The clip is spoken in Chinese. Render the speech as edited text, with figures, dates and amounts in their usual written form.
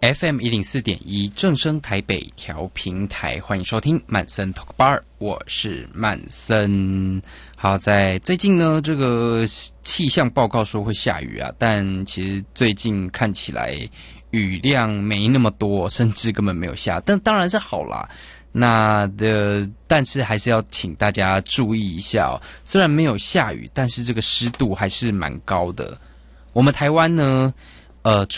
FM 104.1正声台北调频台，欢迎收听曼森 Talk Bar， 我是曼森。好，在最近呢，这个气象报告说会下雨啊，但其实最近看起来雨量没那么多，甚至根本没有下，但当然是好啦。但是还是要请大家注意一下哦。虽然没有下雨，但是这个湿度还是蛮高的。我们台湾呢，